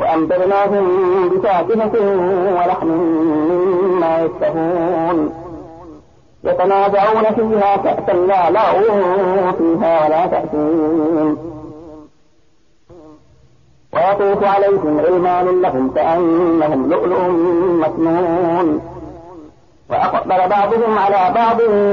وأمددناهم بفاكهة ولحم مما يشتهون يتنازعون فيها كأسا لا لغو فيها ولا تأثيم ويطوف عليهم غلمان لهم كأنهم لؤلؤ مكنون وأقبل بعضهم على بعض